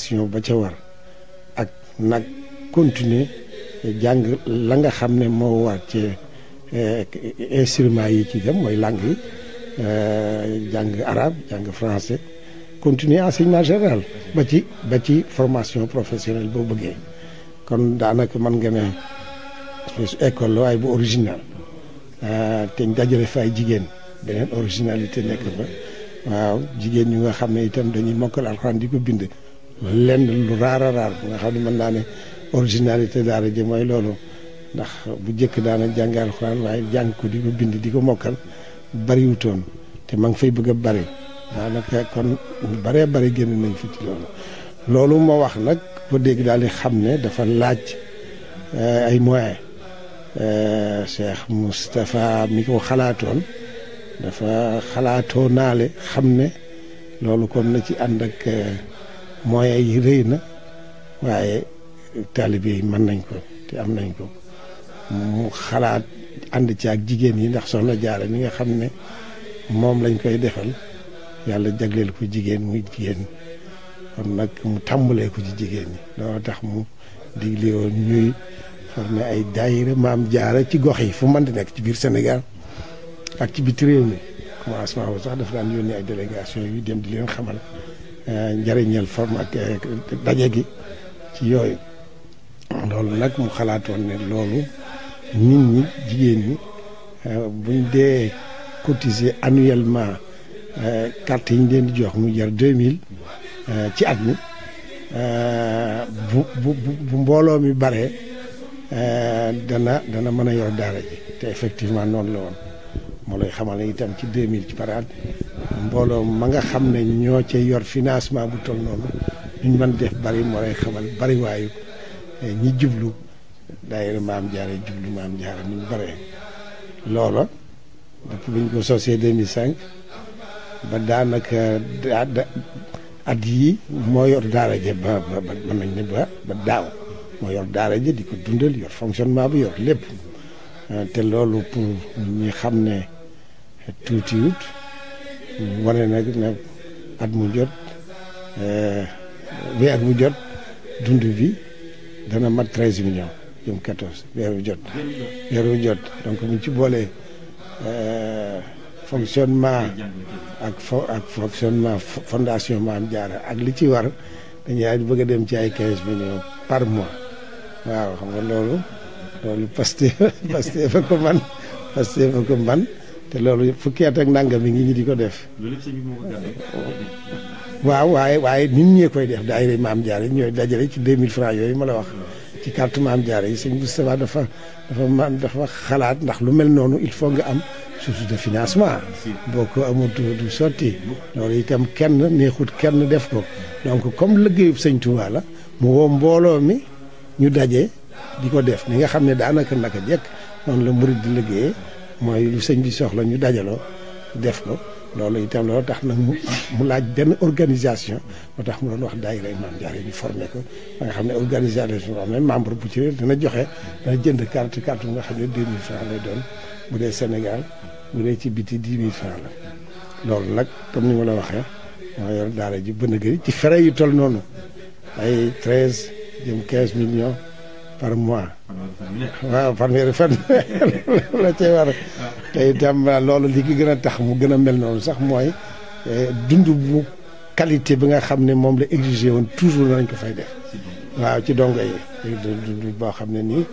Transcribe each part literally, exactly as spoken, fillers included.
formation ba ca war ak nag continuer jàng la nga xam ne moo war ci instruments yi ci dem mooy langue yi jàng arabe jàng français continuer enseignement général ba ci ba ci formation professionnelle boo bëggee kon daanaka mën nga ne école la waaye bu original te ñu dajale fa ay jigéen beneen originalité nekk fa waaw jigéen ñi nga xam ne itam dañuy mokkal alxuraan di ko bind lenn lu raar a raar nga xam ne mën naa ne originalité daara ji mooy loolu ndax bu njëkk daana jàng alxuraan waaye jàng ko di ko bind di ko mokkal bariwutoon te ma ngi fay bëgg a bari daanaka kon baree bari génn nañ fi ci loolu loolu moo wax nag ko dégg daal di xam ne dafa laaj ay moyens Cheikh Moustapha mi ko xalaatoon dafa xalaatoo naale xam ne loolu kon na ci ànd ak moyens yi rëy na waaye taalibe yi mën nañ ko te am nañ ko mu xalaat ànd ci ak jigéen yi ndax soxna Jaara mi nga xam ne moom lañ koy defal yàlla jagleel ko jigéen muy jigéen kon nag mu tàmbalee ko ci jigéen ñi loolu tax mu digle woon ñuy former ay daayira Maam Jaara ci gox yi fu mën di nekk ci biir Sénégal ak ci biti réew mi commencement boobu sax dafa daan yónnee ay délégation yu dem di leen xamal njëriñal forme ak daje gi ci yooyu loolu nag mu xalaatoon ne loolu nit ñi jigéen ñi buñ dee cotiser annuellement carte yi ñu leen di jox mu jar deux mille ci at mi bu bu bu mbooloo mi baree dana dana mën a yor daara ji te effectivement noonu la woon moo lay xamal ne itam ci deux mille ci par at mbooloo ma nga xam ne ñoo ca yor financement bu toll noonu ñu mën def bari moo lay xamal bari waayu ñi jublu daayira Maam Jaara jublu Maam Jaara ni mu baree loola depuis bi ñu ko sosee deux mille cinq ba daanaka at yii moo yor daara ja ba ba mën nañ ne ba ba daaw moo yor daara ja di ko dundal yor fonctionnement bi yor lépp te loolu pour ñi xam ne tuuti wut wane nag ne at mu jot bi at mu jot dund bi dana mat treize millions jëm quatorze weeru jot weeru jot donc buñ ci boolee fonctionnement ak fo ak fonctionnement fondation Maam Jaara ak li ci war dañuy aj bëgg a dem ci ay quinze millions par mois waaw xam nga loolu loolu Pastef Pastef fa ko man Pastef fa ko man te loolu fukki at ak nangam mi ngi ñi di ko def waaw waaye waaye nit ñee koy def daayira Maam Jaara ñooy dajale ci deux mille francs yooyu ma la wax ci carte Maam Jaara yi sëñ Moustapha dafa dafa man dafa xalaat ndax lu mel noonu il faut nga am source de financement boo ko amul du sotti loolu itam kenn neexut kenn def ko donc comme liggéeyub sëñ Touba la mu woo mbooloo mi ñu daje di ko def ni nga xam ne daanaka naka jekk noonu la murid di liggéeyee mooy lu sëñ bi soxla ñu dajaloo def ko loolu itam loolu tax nag mu mu laaj benn organisation moo tax mu doon wax daayira Maam Jaara yi ñu formé ko ba nga xam ne organisation xam ne membre bu ci réer dana joxe dana jënd carte carte bu nga xam ne deux mille francs lay doon bu dee Sénégal bu dee ci biti dix mille francs la loolu nag comme ni ma la waxee moo yor daara ji bën a gëri ci frais yu toll noonu ay treize jëm quinze millions par mois waaw fanweeri fan la cay war te itam loolu li ki gën a tax mu gën a mel noonu sax mooy dund bu qualité bi nga xam ne moom la exigé woon toujours nañ ko fay def waaw ci dongo yi dund boo xam ne nii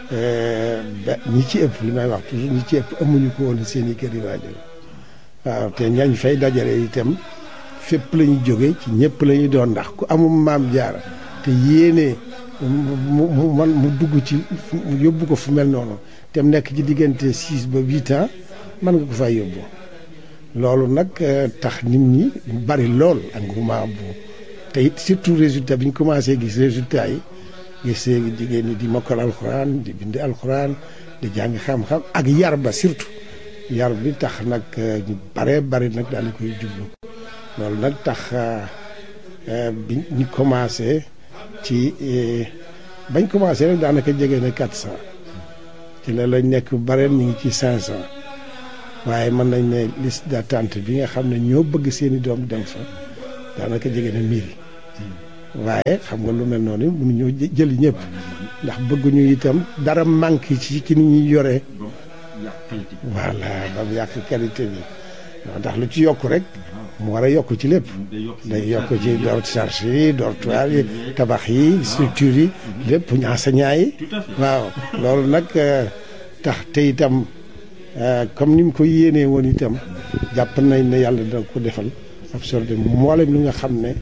ba ñi ci ëpp li may wax toujours ñi ci ëpp amuñu ko woon seen i kër yi waajur waaw te ñañ fay dajale itam fépp la ñu jóge ci ñëpp la ñuy doon ndax ku amul Maam Jaara te yéene mu mu man mu dugg ci mu yóbbu ko fu mel noonu te mu nekk ci diggante six ba huit ans mën nga ko fay yóbbu loolu nag tax nit ñi bari lool engouement bu te it surtout résultat bi ñu commencé gis résultat yi gis jigéen ñi di mokkal alxuraan di bind alxuraan di jàng xam-xam ak yar ba surtout yar bi tax nag ñu bare bari nag daal di koy jublu loolu nag tax bi ñu commencé ci bañ commencé rek daanaka jege na quatre cent ci la lañ nekk bare ñu ngi ci cinq cent waaye mën nañ ne liste d'attente bi nga xam ne ñoo bëgg seeni doom dem fa daanaka jege na mille waaye xam nga lu mel noonu mënuñoo jëli ñëpp ndax bëgguñu itam dara manqué ci ci ni ñuy yoree voilà ba mu yàq qualité bi ndax lu ci yokk rek mu war a yokk ci lépp day yokk ci charge yi dortoir yi tabax yi structure yi lépp enseignants yi waaw loolu nag tax te itam comme ni mu ko yéenee woon itam jàpp nañ ne yàlla dina ko defal absorbé mboolem li nga xam ne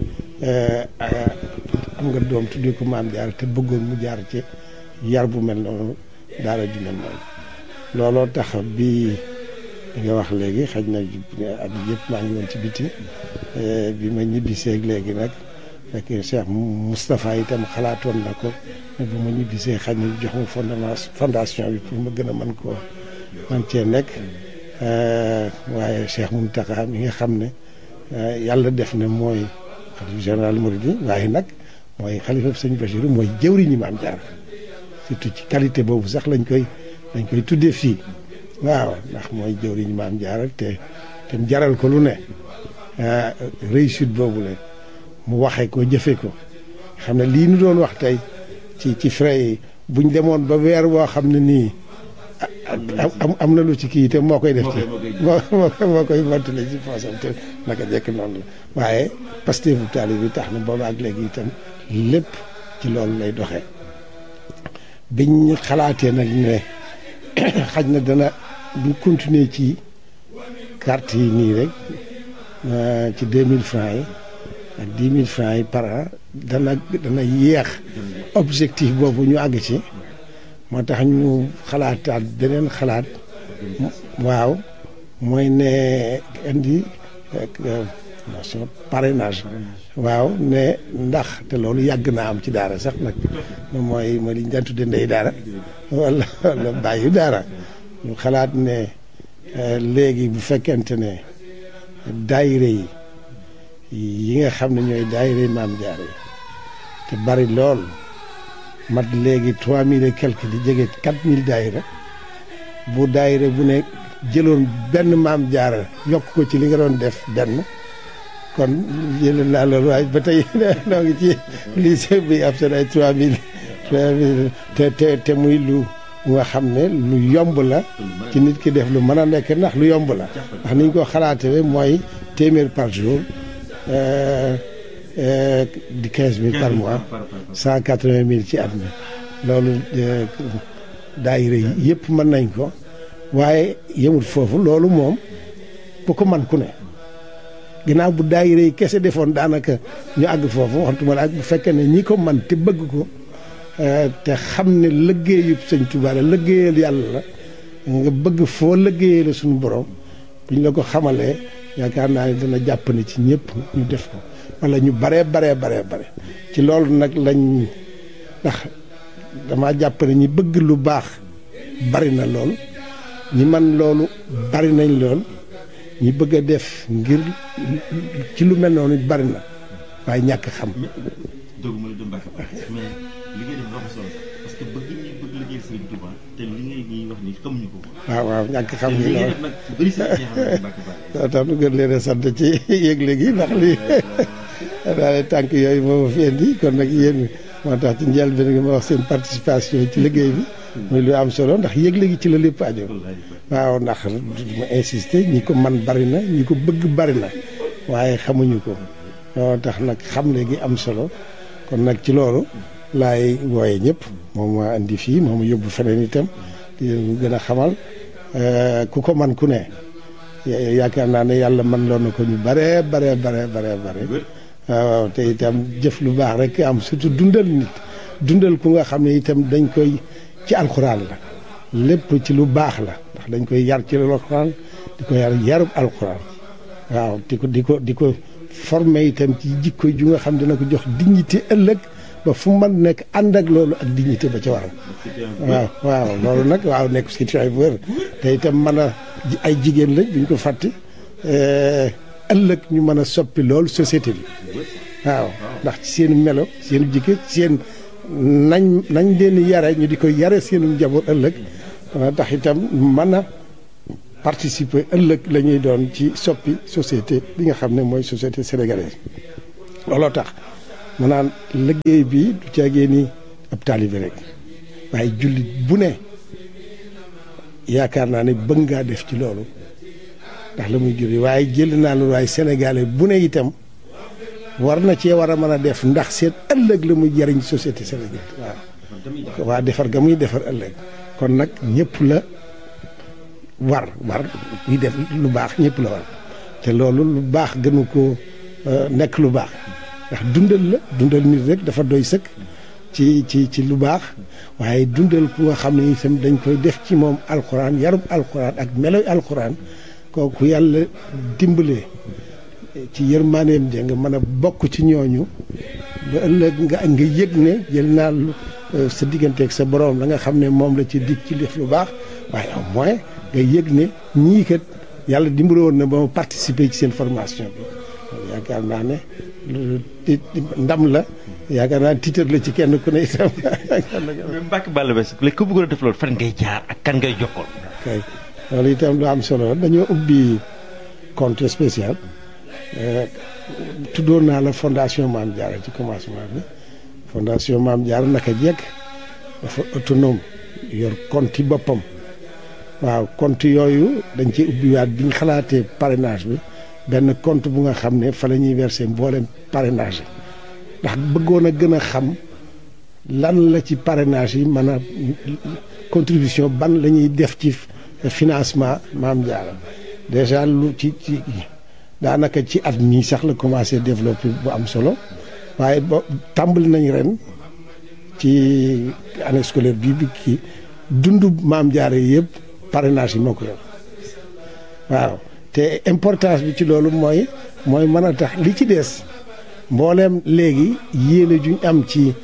am nga doom tuddee ko Maam Jaara te bëggoon mu jaar ci yar bu mel noonu daara ju mel noonu looloo tax bi nga wax léegi xaj na at yëpp maa ngi woon ci biti bi ma ñibbisee léegi nag fekk Cheikh Moustapha itam xalaatoon na ko ne bu ma ñibbisee xaj na jox ma fondation fondation bi pour ma gën a mën koo man cee nekk waaye Cheikh Mountakha mi nga xam ne yàlla def ne mooy xalifa général Mouride waaye nag mooy xalifa sëñ Bachir mooy jëwriñu Maam Jaara surtout ci qualité boobu sax lañ koy lañ koy tuddee fii waaw ndax mooy jëwriñu Maam Jaara te te jaral ko lu ne réussite boobu la mu waxee ko jëfee ko xam ne lii nu doon wax tey ci ci frais yi buñ demoon ba weer woo xam ne nii am am na lu ci kii te moo koy def ci moo moo koy mottale ci poosam te naka jekk noonu la waaye Pastef bu taali bi tax na booba ak léegi itam lépp ci loolu lay doxee biñ xalaatee nag ne xaj na dana bu continuer ci carte yi nii rek ci deux mille francs yi ak dix mille francs yi par an dana dana yéex objectif boobu ñu àgg ci moo tax ñu xalaataat beneen xalaat waaw mooy ne indi nation parrainage waaw ne ndax te loolu yàgg naa am ci daara sax nag mooy mooy li ñu daan tudde ndey daara wala wala bàyyi daara ñu xalaat ne léegi bu fekkente ne daayire yi yi nga xam ne ñooy daayire Maam Jaara yi te bari lool mat léegi trois mille et quelque di jege quatre mille daayira bu daayira bu ne jëloon benn Maam Jaara yokk ko ci li nga doon def benn kon jëlee naa loolu waaye ba tey noo ngi ci lycée bi ab seen ay trois mille trois mille te te te muy lu nga xam ne lu yomb la ci nit ki def lu mën a nekk ndax lu yomb la ndax ni ñu ko xalaatee mooy téeméer par jour di quinze mille par mois cent quatre-vingt mille ci at mi loolu daayira yi yëpp mën nañ ko waaye yemul foofu loolu moom bu ko man ku ne ginnaaw bu daayira yi kese defoon daanaka ñu àgg foofu waxtuma la ak bu fekkee ne ñi ko man te bëgg ko te xam ne liggéeyub sëñ Tuubaa la liggéeyal yàlla la nga bëgg foo liggéeyee la suñu borom bu ñu la ko xamalee yaakaar naa ne dana jàpp ne ci ñëpp ñu def ko wala ñu baree baree baree bare ci loolu nag lañ ndax dama jàpp ne ñi bëgg lu baax bari na lool ñi man loolu bari nañ lool ñi bëgg a def ngir ci lu mel noonu bari na waaye ñàkk xam. dëgg ma la doon baax mais li ngay def dafa solo parce que bëgg ñi bëgg liggéey Sëriñ Tuuba te li ngay ñuy wax ni xamuñu ko. waaw waaw ñàkk xam gi loolu nag bëri sa ñi xam ne baax baax tax nu gën leen a sant ci yëgle gi ndax lii daal tànk yooyu moo ma fi indi kon nag yéen moo tax ci njëlbéen nga ma wax seen participation ci liggéey bi muy lu am solo ndax yëgle gi ci la lépp aju waaw ndax ma insister ñi ko man bari na ñi ko bëgg bari na waaye xamuñu ko moo tax nag xam léegi am solo kon nag ci loolu laay wooye ñëpp moom ma indi fii moom ma yóbbu feneen itam di leen gën a xamal ku ko man ku ne yaakaar naa ne yàlla man loon na ko ñu bare bare bare bare bare waaw te itam jëf lu baax rek am surtout dundal nit dundal ku nga xam ne itam dañ koy ci alxuraan la lépp ci lu baax la ndax dañ koy yar ci alxuraan di ko yar yarub alxuraan waaw di ko di ko di ko formé itam ci jikko ju nga xam dina ko jox dignité ëllëg ba fu man nekk ànd ak loolu ak dignité ba ca waral waaw waaw loolu nag waaw nekk situation bu wér te itam mën a ay jigéen lañ duñ ko fàtte ëllëg ñu mën a soppi loolu société bi waaw ndax ci seen melo seen jikko seen nañ nañ leen yare ñu di ko yare seenu njaboot ëllëg dana tax itam mën a participer ëllëg la ñuy doon ci soppi société bi nga xam ne mooy société sénégalaise looloo tax mu naan liggéey bi du caagee ni ab taalibe rek waaye jullit bu ne yaakaar naa ne bëgg ngaa def ci loolu ndax la muy juri waaye jël naa loolu waaye sénégalais bu ne itam war na cee war a mën a def ndax seen ëllëg la muy jariñ société sénégal waaw waa defar ga muy defar ëllëg kon nag ñëpp la war war yi def lu baax ñëpp la war te loolu lu baax gënu ko nekk lu baax ndax dundal la dundal nit rek dafa doy sëkk ci ci ci lu baax waaye dundal ku nga xam ne itam dañ koy def ci moom alxuraan yarub alxuraan ak meloy alxuraan kooku yàlla dimbalee ci yërmaaneem ja nga mën a bokk ci ñooñu ba ëllëg nga nga yëg ne jël naa sa digganteeg sa borom la nga xam ne moom la ci dig ci def lu baax waaye au moins nga yëg ne ñii kat yàlla dimbale woon na ba ma participer ci seen formation bi yaakaar naa ne ndam la yaakaar naa titre la ci kenn ku ne itam. même Mbacke Balla Basse léegi ku bëggoon a def loolu fan ngay jaar ak kan ngay jokkoon. kay loolu itam lu am solo dañoo ubbi compte spécial tuddoon naa la fondation Mame Diarra ci commencement bi fondation Mame Diarra naka jekk dafa autonome yor compte yi boppam waaw compte yooyu dañ ci ubbiwaat bi ñu xalaatee parrainage bi benn compte bu nga xam ne fa la ñuy verser mboolem parrainage yi ndax bëggoon a gën a xam lan la ci parrainage yi mën a contribution ban la ñuy def ci financement Mame Diarra déjà lu ci ci daanaka ci at mii sax la commencé développer bu am solo waaye ba tàmbali nañ ren ci année scolaire bii bi kii dundu Mame Diarra yëpp parrainage yi moo ko yor waaw te importance bi ci loolu mooy mooy mën a tax li ci des mbooleem léegi yéene juñ am ci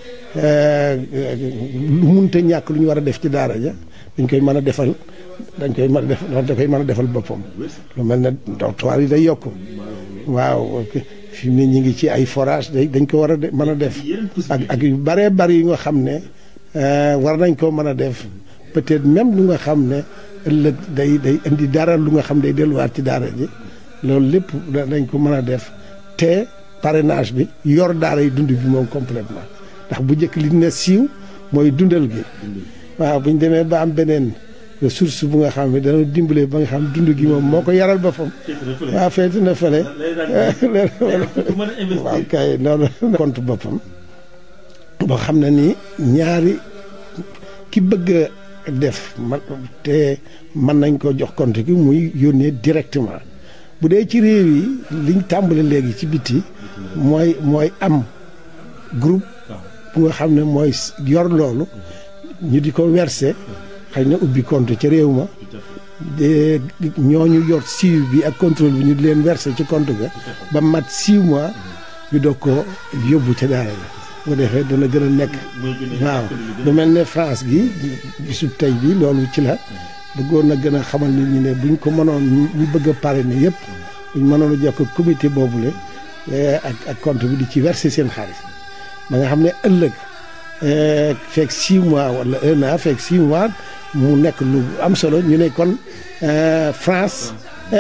lu munta ñàkk lu ñu war a def ci daara ja dañ koy mën a defal dañ koy mën a def da koy mën a defal boppam lu mel ne dortoir yi day yokk waaw fi mu ne ñu ngi ci ay forage day dañ ko war a mën a def ak ak yu bëree bëri yu nga xam ne war nañ koo mën a def peut-être même lu nga xam ne ëllëg day day indi dara lu nga xam day delluwaat ci daara ji loolu lépp dañ ko mën a def te parrainage bi yor daara yi dund bi moom complètement ndax bu njëkk li ne siiw mooy dundal gi waaw bu ñu demee ba am beneen ressource bu nga xam ne dana dimbale ba nga xam dund gi moom moo ko yaral boppam waaw feeti na fële waaw kay noonu compte boppam boo xam ne ni ñaari ki bëgg a def man te mën nañ ko jox compte gi muy yónnee directement bu dee ci réew yi liñ tàmbale léegi ci biti mooy mooy am groupe bu nga xam ne mooy yor loolu ñu di ko verser xëy na ubbi compte ca réew ma de ñooñu yor suivi bi ak contrôle bi ñu di leen verser ci compte ga ba mat six mois ñu doog ko yóbbu ca daara la bu defee dana gën a nekk waaw lu mel ne France gi bisu tey bi loolu ci la bëggoon na gën a xamal nit ñi ne buñ ko mënoon ñu bëgg a parrainer yëpp buñ mënoon a jokk comité boobule ak ak compte bi di ci verser seen xaalis ba nga xam ne ëllëg fekk six mois wala un an fekk six mois mu nekk lu am solo ñu ne kon France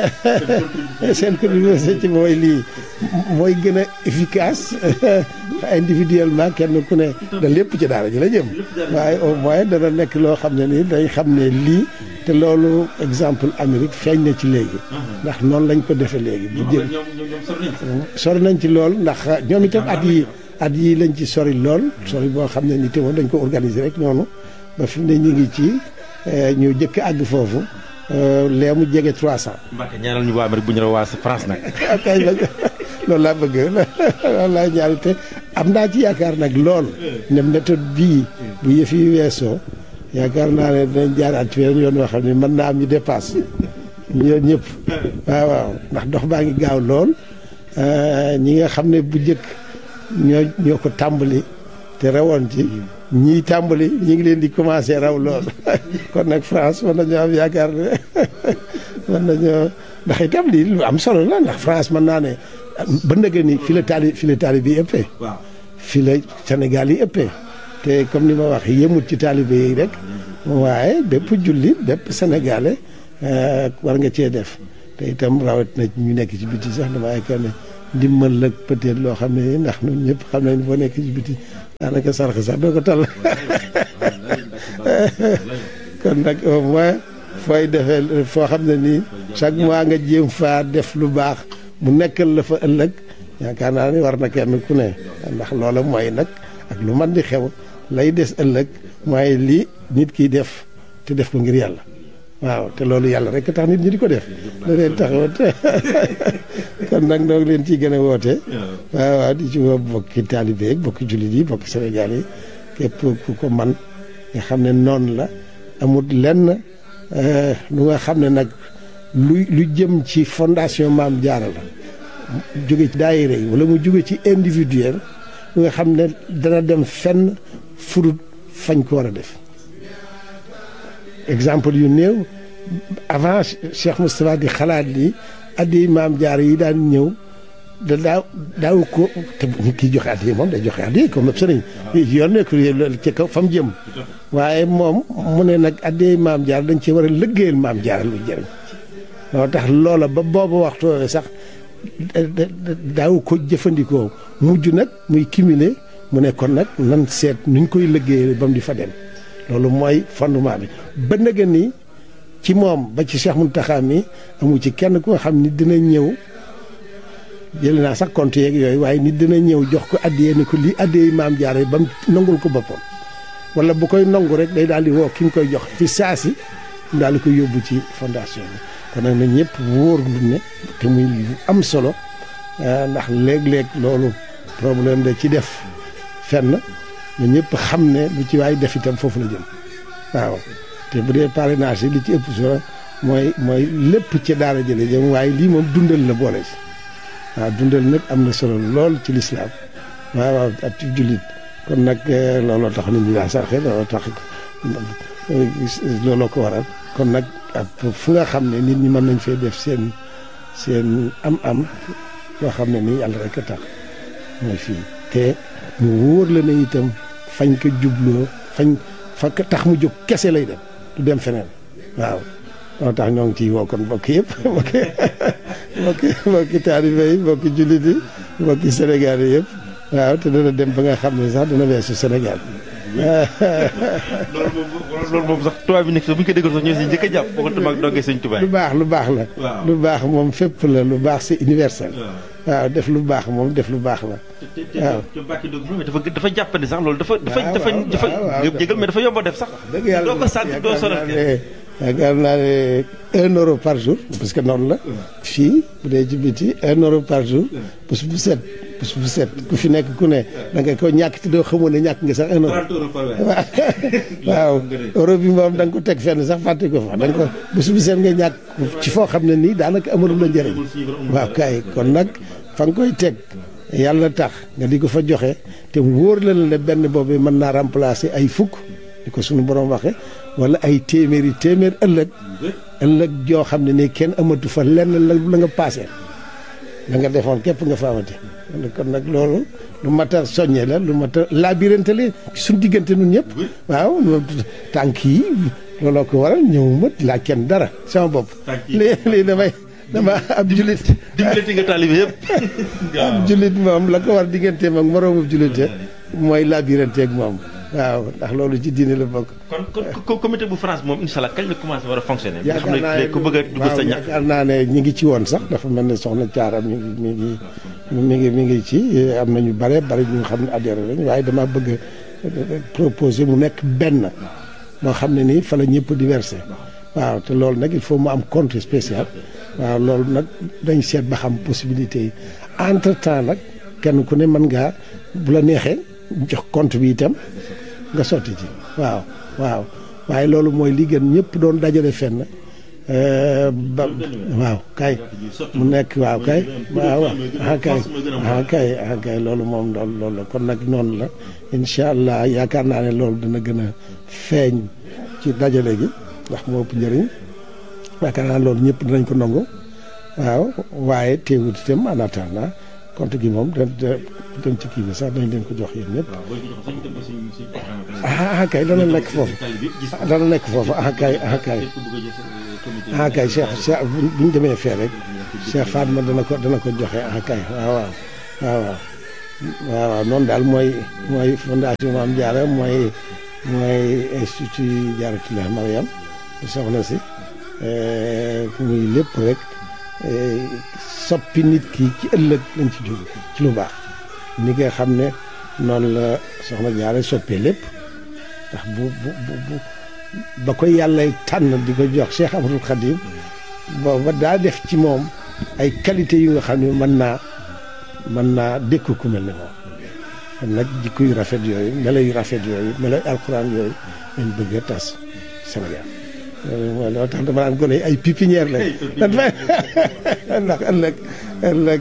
seen contribution ci mooy lii mooy gën a efficace individuellement kenn ku ne da lépp ci daara ji la jëm waaye au moins dana nekk loo xam ne ni dañ xam ne lii te loolu exemple Amérique feeñ na ci léegi ndax noonu lañ ko defee léegi bu jël sori nañ ci lool ndax ñoom itam at yi at yi lañ ci sori lool sori boo xam ne ni te moom dañ ko organiser rek noonu ba fi mu ne ñu ngi ci ñu jëkk àgg foofu lee mu jege trois cent. Mbacke ñaanal ñu waa Amérique bu ñu la waa France nag. kay loolu laa bëgg loolu laa ñaari te am naa ci yaakaar nag lool ne méthode bii bu yëf yi weesoo yaakaar naa ne dinañ jaaraat ci yoon yoo xam ne mën naa am ñu dépasse ñoom ñëpp waaw waaw ndax dox baa ngi gaaw lool ñi nga xam ne bu njëkk ñoo ñoo ko tàmbali te rawoon ci ñii tàmbali ñi ngi leen di commencé raw lool kon nag France mën nañoo am yaakaar ne mën nañoo ndax itam lii lu am solo la ndax France mën naa ne ba ndëgë ni fi la taali fi la taali bi ëppee fi la Sénégal yi ëppee te comme ni ma wax yemut ci taalibe yi rek waaye bépp jullit bépp sénégalais war nga cee def te itam rawat na ñu nekk ci biti sax dama yaakaar ne ndimbal la peut-être loo xam ne ndax ñun ñëpp xam nañ boo nekk ci biti daanaka sarx sax doo ko tal kon nag au moins fooy defee foo xam ne nii chaque mois nga jéem faa def lu baax mu nekkal la fa ëllëg yaakaar naa ni war na kenn ku ne ndax loola mooy nag ak lu man di xew lay des ëllëg mooy lii nit kiy def te def ko ngir yàlla waaw te loolu yàlla rek tax nit ñi di ko def la leen taxawat kon nag noo ngi leen ciy gën a woote waaw waaw di ci woo bokki taalibe yi bokki jullit yi bokki Sénégal yi képp ku ko man nga xam ne noonu la amul lenn lu nga xam ne nag lu lu jëm ci fondation Maam Jaara la jóge ci daayira yi wala mu jóge ci individuel lu nga xam ne dana dem fenn furut fañ ko war a def exemple yu néew avant Cheikh Moustapha di xalaat ni addi Maam Jaara yi daan ñëw da daaw daaw ko te nit ki joxe addi moom day joxe addi comme sëriñ yoon nekk ci kaw fa mu jëm waaye moom mu ne nag addi Maam Jaara dañ ci war a lëggéeyal Maam Jaara lu jëriñ loo tax loola ba boobu waxtu sax daaw ko jëfandikoo mujj nag muy cumuler mu ne kon nag nan seet nuñ koy lëggéeyal ba mu di fa dem loolu mooy fondement bi ba nga ni ci moom ba ci Cheikh Mountakha mi amu ci kenn ku nga xam ni dina ñëw jël naa sax compte yeeg yooyu waaye nit dina ñëw jox ko addiyee ni ko lii addiyee Maam Jaara ba mu nangul ko boppam wala bu koy nangu rek day daal di woo ki nga koy jox fi saasi mu daal di koy yóbbu ci fondation bi kon nag na ñëpp wóor lu ne te muy lu am solo ndax léeg-léeg loolu problème da ci def fenn na ñëpp xam ne lu ci waay def itam foofu la jëm waaw te bu dee parrainage yi li ci ëpp solo mooy mooy lépp ci daara jële jëm waaye lii moom dundal la boole si waaw dundal nag am na solo lool ci lislaam waaw waaw ak ci jullit kon nag looloo tax nit ñi daa sarxe looloo tax looloo ko waral kon nag ak fu nga xam ne nit ñi mën nañ fee def seen seen am-am yoo xam ne nii yàlla rek a tax mooy fii te mu wóor la ne itam fañ ko jubloo fañ fa tax mu jóg kese lay dem du dem feneen waaw moo tax ñoo ngi ciy woo kon mbokk yëpp mbokki mbokki mbokki taalibe yi mbokki jullit yi mbokki Sénégal yi yëpp waaw te dana dem ba nga xam ne sax dana weesu Sénégal loolu moom loolu moom sax tubaab bi nekk bu ñu ko déggoon sax ñoo si njëkk a jàpp boo ko mag dongee sëñ Tuubaa lu baax lu baax la lu baax moom fépp la lu baax c'est universel waaw def lu baax moom def lu baax la waaw te Mbacke Ndiob moom dafa dafa jàppandi sax loolu dafa dafa dafa dafa jégal mais dafa yomb a def sax dëgg yàlla doo ko sant doo sonal yaakaar naa ne un euro par jour parce que noonu la fii bu dee ci biti un euro par jour bés bu set bés bu set ku fi nekk ku ne da nga ko ñàkk te doo xamoon ne ñàkk nga sax un euro waaw euro bi moom da nga ko teg fenn sax fàtte ko fa da nga ko bés bu set nga ñàkk ci foo xam ne nii daanaka amalu la njëriñ waaw kay kon nag fa nga koy teg yàlla tax nga di ko fa joxe te wóor la ne benn boobu mën naa remplacer ay fukk di ko suñu borom waxe wala ay téeméeri téeméer ëllëg ëllëg joo xam ne nii kenn amatu fa lenn la la nga paase la nga defoon képp nga fa amati kon nag loolu lu mat a soññe la lu mat a labirante la suñu diggante nun ñëpp waaw tànk yi looloo ko waral ñëwuma laa kenn dara sama bopp lii lii damay dama ab jullit dimbalati nga taalibe yëpp ab jullit moom la ko war digganteem ak moroomu jullite mooy labirante ak moom waaw ndax loolu ci diine la bokk. kon kon comité bu France moom incha allah kañ la commencé war a fonctionner. yaakaar naa ne ku bëgg a dugg sa ñax yaakaar naa ne ñu ngi ci woon sax dafa mel ne soxna Thiara mi ngi mi ngi mi ngi mi ngi ci am na ñu bare bare ñu xam ne adhéré lañ waaye dama bëgg a proposer mu nekk benn moo xam ne nii fa la ñëpp di verser waaw te loolu nag il faut mu am compte spécial waaw loolu nag dañ seet ba xam possibilité yi entre temps nag kenn ku ne mën ngaa bu la neexee jox compte bi itam. nga sotti ci waaw waaw waaye loolu mooy li gën ñëpp doon dajale fenn ba waaw kay mu nekk waaw kay waaw ah kay ah kay ah kay loolu moom loolu loolu la kon nag noonu la incha allah yaakaar naa ne loolu dana gën a feeñ ci dajale gi ndax moo ëpp njëriñ yaakaar naa loolu ñëpp dinañ ko nangu waaw waaye teewut itam en attendant compte gi moom da dem ci kii bi sax dañ leen ko jox yéen ñëpp ah kay dana nekk foofu dana nekk foofu ah kay ah kay ah kay Cheikh Cheikh bu ñu demee fee rek Cheikh Fatma dana ko dana ko joxe ah kay waaw waaw waaw waaw waaw waaw noonu daal mooy mooy fondation Maam Jaara mooy mooy institut Jaaratullah Mariam soxna si muy lépp rek soppi nit ki ci ëllëg lañ ci jóg ci lu baax ni nga xam ne noonu la soxna Jaara soppee lépp ndax bu bu bu ba koy yàlla tànn di ko jox Cheikh Ahmadul Khadim booba daa def ci moom ay qualité yu nga xam ne mën naa mën naa dékku ku mel ne moom kon nag jikko yu rafet yooyu melo yu rafet yooyu melo yu alxuraan yooyu lañ bëgg a tas Sénégal mooy loolu tax dama naan gone yi ay pépinière lañ ndax ëllëg ëllëg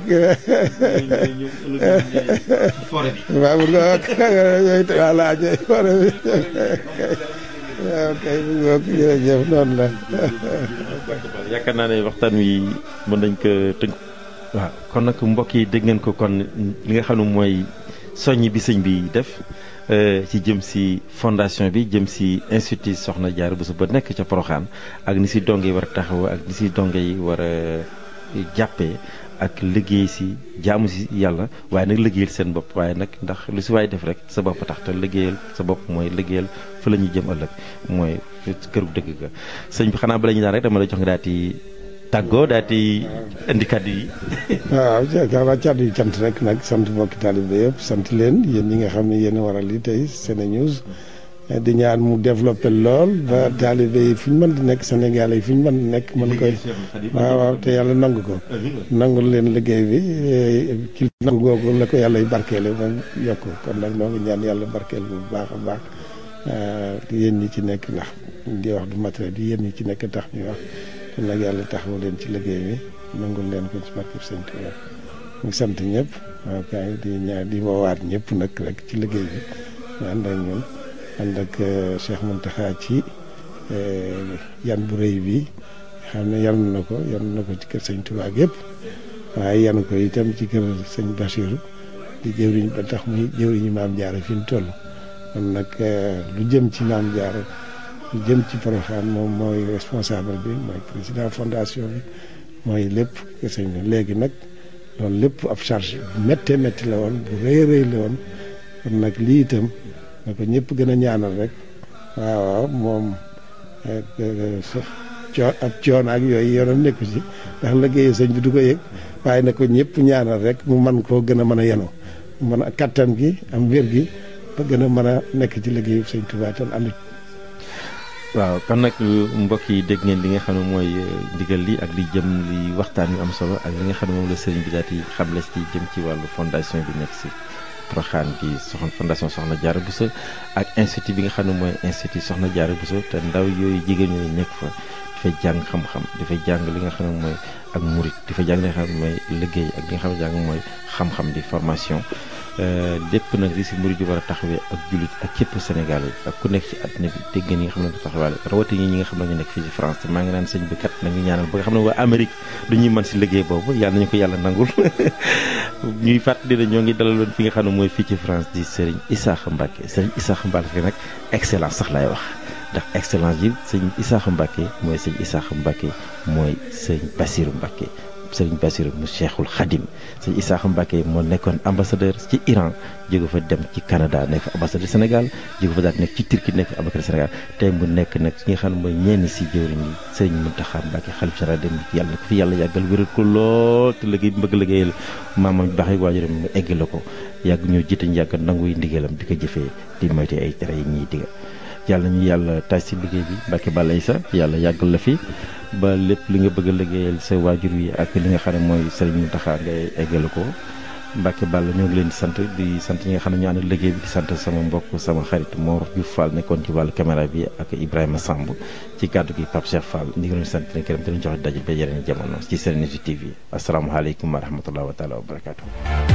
waaw bu nga yooyu voilà ñooy forêt bi waaw kay jërëjëf noonu la yaakaar naa ne waxtaan wi mën nañ ko tënk waaw kon nag mbokk yi dégg ngeen ko kon li nga xam ne mooy soññ bi sëñ bi def ci jëm si fondation bi jëm si institut Soxna Jaara Bousso ba nekk ca Porokhane ak ni si donge yi war a taxaw ak ni si donge yi war a jàppee ak liggéey si jaamu si yàlla waaye nag liggéeyal seen bopp waaye nag ndax lu si waay def rek sa bopp tax te liggéeyal sa bopp mooy liggéeyal fa la ñuy jëm ëllëg mooy këru dëgg ga sëñ bi xanaa bala ñu daan rek dama lay jox nga daal di tàggoo daal di indi kàddu yi. waaw xanaa kàddu yi cant rek nag sant mbokki taalibe yëpp sant leen yéen ñi nga xam ne yéen a waral li tey SeneNews di ñaan mu développé lool ba taalibe yi fu ñu mën di nekk Sénégal yi fu ñu mën di nekk mën koy waaw waaw te yàlla nangu ko nangul leen liggéey bi ci nangu googu la ko yàlla barkeele ba yokk kon nag noo ngi ñaan yàlla barkeel bu baax a baax yéen ñi ci nekk ndax di wax du matériel bi yéen ñi ci nekk tax ñuy wax kon nag yàlla taxawu leen ci liggéey bi nangul leen ko ci barkeb Sëñ Tuubaa ñu sant ñëpp waaw kay di ñaan di woowaat ñëpp nag rek ci liggéey bi ñu ànd ak ñun ànd ak Cheikh Mountakha ci yan bu rëy bi xam ne yan na ko yan na ko ci kër Sëñ Tuubaa yëpp waaye yan ko itam ci kër Sëñ Bassirou di jëwriñ ba tax muy jëwriñu Maam Jaara fi mu toll kon nag lu jëm ci Maam Jaara lu jëm ci Porokhane moom mooy responsable bi mooy président fondation bi mooy lépp kër sëñ bi léegi nag loolu lépp ab charge bu méttee métti la woon bu rëy rëy la woon kon nag lii itam na ko ñëpp gën a ñaanal rek waaw waaw moom coo ab coono ak yooyu yoonam nekku ci ndax liggéeyu sëñ bi du ko yëg waaye na ko ñëpp ñaanal rek mu man koo gën a mën a yenu mën a kattan gi am wér gi ba gën a mën a nekk ci liggéeyu sëñ Tuubaa tam ànd waaw kon nag mbokk yi dégg ngeen li nga xam ne mooy ndigal li ak li jëm li waxtaan yu am solo ak li nga xam ne moom la sëriñ bi daal di xamle ci jëm ci wàllu fondation bi nekk si Porokhane bi soxna fondation Soxna Jaara Bousso ak institut bi nga xam ne mooy institut Soxna Jaara Bousso te ndaw yooyu jigéen ñooyu nekk fa dafay jàng xam-xam dafay jàng li nga xam ne mooy ak murit dafay jàng li nga xam ne mooy liggéey ak li nga xam ne jàng mooy xam-xam di formation lépp nag li si murit yi war a taxawee ak jullit ak képp Sénégal yi ak ku nekk ci àddina bi dégg ngeen ñi nga xam ne du taxawaale rawatina ñi nga xam ne ñu nekk fii ci France te maa ngi naan sëñ bi kat nañu ñaanal ba nga xam ne waa Amérique du ñuy mën si liggéey boobu yàlla nañu ko yàlla nangul ñuy fàttali ne ñoo ngi dalaloon fi nga xam ne mooy fii ci France di Serigne Issakha Mbacké Serigne Issakha Mbacké nag excellence sax laay wax ndax excellence yi sëñ Issakha Mbacké mooy sëñ Issakha Mbacké mooy sëñ Bassirou Mbacké sëriñ Bassirou mu Cheikhul Khadim sëñ Issakha Mbacké moo nekkoon ambassadeur ci Iran jóge fa dem ci Canada nekk fa ambassadeur Sénégal jóge fa daal nekk ci Turquie nekk fa ambassadeur Sénégal tey mu nekk nag ki nga xam ne mooy ñenn si jëwriñ yi sëriñ Mountakha Mbacké xalif général dem yàlla na ko fi yàlla yàggal wéral ko lool te liggéey bi bëgg liggéeyal maamam baax yi waajuram mu eggale ko yàgg ñoo jiite ñu yàgg nanguy ndigalam di ko jëfee di moyte ay tere yi ñuy diga yàlla ñu yàlla taaj si liggéey bi Mbacké Balla Issa yàlla yàggal la fi ba lépp li nga bëgg a liggéeyal sa waajur yi ak li nga xam ne mooy Serigne Mountakha ngay eggale ko Mbacké Balla ñoo ngi leen di sant di sant ñi nga xam ne ñu ànd liggéey bi di sant sama mbokk sama xarit Mor Diouf Fall nekkoon ci wàllu caméra bi ak Ibrahima Samb ci kàddu gi Pape Cheikh Fall ñu ngi leen di sant leen gërëm te ñu joxe daje ba yeneen jamono ci SeneNews T V asalaamaaleykum wa rahmatulah wa taala wa barakaatu.